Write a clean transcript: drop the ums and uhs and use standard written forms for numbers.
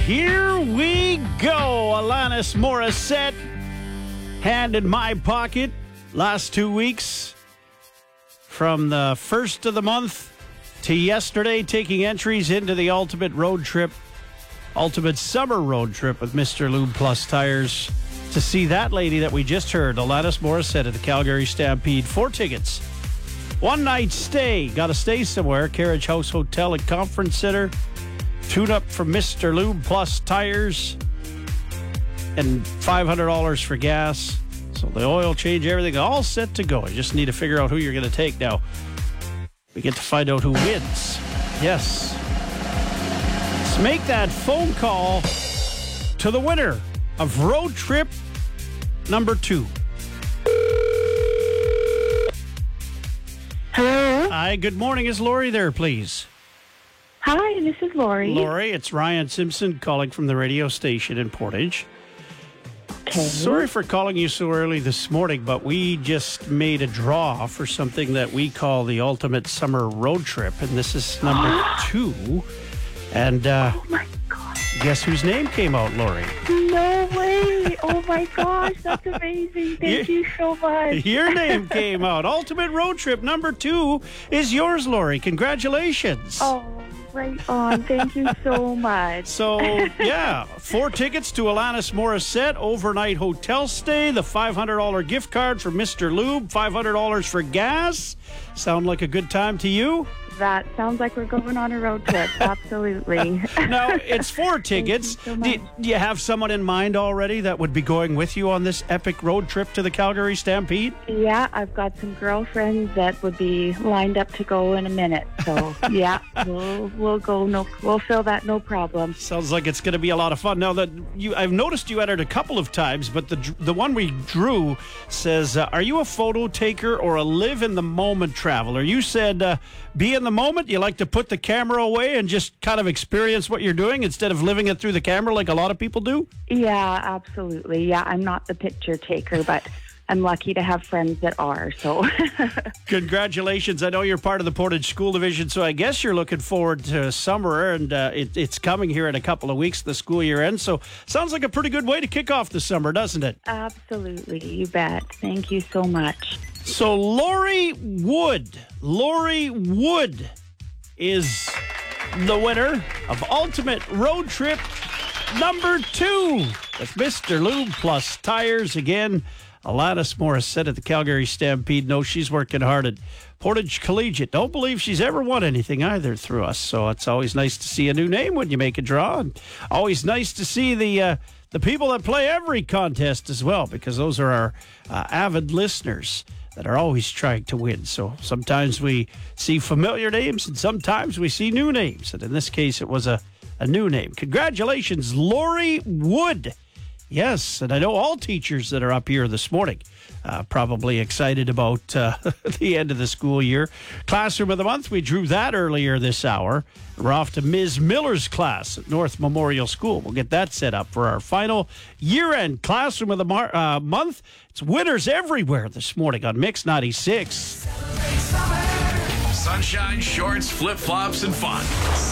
here we go. Alanis Morissette, hand in my pocket. Last 2 weeks, from the first of the month to yesterday, taking entries into the ultimate summer road trip with Mr. Lube Plus Tires. To see that lady that we just heard, Alanis Morissette at the Calgary Stampede. 4 tickets. 1 night stay. Got to stay somewhere. Carriage House Hotel and Conference Center. Tune up for Mr. Lube Plus Tires. And $500 for gas. So the oil change, everything all set to go. You just need to figure out who you're going to take now. We get to find out who wins. Yes. Let's make that phone call to the winner of road trip number 2. Hello? Hi, good morning. Is Lori there, please? Hi, this is Lori. Lori, it's Ryan Simpson calling from the radio station in Portage. Okay. Sorry for calling you so early this morning, but we just made a draw for something that we call the ultimate summer road trip, and this is number 2. And Oh my God. guess whose name came out, Lori? No way. Oh my gosh, that's amazing. Thank you so much. Your name came out. Ultimate road trip number 2 is yours, Lori. Congratulations. Oh, right on. Thank you so much. So, yeah, 4 tickets to Alanis Morissette, overnight hotel stay, the $500 gift card for Mr. Lube, $500 for gas. Sound like a good time to you? That sounds like we're going on a road trip. Absolutely. Now, it's 4 tickets. so Do much. you have someone in mind already that would be going with you on this epic road trip to the Calgary Stampede? Yeah, I've got some girlfriends that would be lined up to go in a minute. So, yeah, we'll go. We'll fill that, no problem. Sounds like it's going to be a lot of fun. Now, I've noticed you entered a couple of times, but the one we drew says, are you a photo taker or a live-in-the-moment traveler? You said be in the moment. You like to put the camera away and just kind of experience what you're doing instead of living it through the camera like a lot of people do? Yeah, absolutely. Yeah, I'm not the picture taker, but I'm lucky to have friends that are. So, Congratulations. I know you're part of the Portage School Division, so I guess you're looking forward to summer, and it's coming here in a couple of weeks, the school year ends. So sounds like a pretty good way to kick off the summer, doesn't it? absolutely, you bet. Thank you so much. So Lori Wood is the winner of Ultimate Road Trip number 2 with Mr. Lube Plus Tires. Again, Alanis Morissette at the Calgary Stampede. No, she's working hard at Portage Collegiate. Don't believe she's ever won anything either through us. So it's always nice to see a new name when you make a draw. And always nice to see the people that play every contest as well, because those are our avid listeners that are always trying to win. So sometimes we see familiar names and sometimes we see new names. And in this case, it was a new name. Congratulations, Lori Wood. Yes, and I know all teachers that are up here this morning probably excited about the end of the school year. Classroom of the Month, we drew that earlier this hour. We're off to Ms. Miller's class at North Memorial School. We'll get that set up for our final year-end Classroom of the Month. It's winners everywhere this morning on Mix 96. Sunshine, shorts, flip-flops, and fun.